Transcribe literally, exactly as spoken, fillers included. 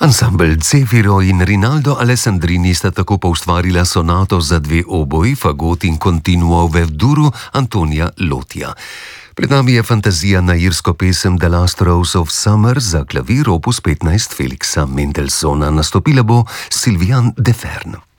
Ansambel Zefiro in Rinaldo Alessandrini sta tako poustvarila sonato za dve oboji, fagot in continuo v duru Antonija Lotija. Pred nami je fantazija na irsko pesem The Last Rose of Summer za klavir opus petnajst Felixa Mendelssohna. Nastopila bo Sylviane Deferne.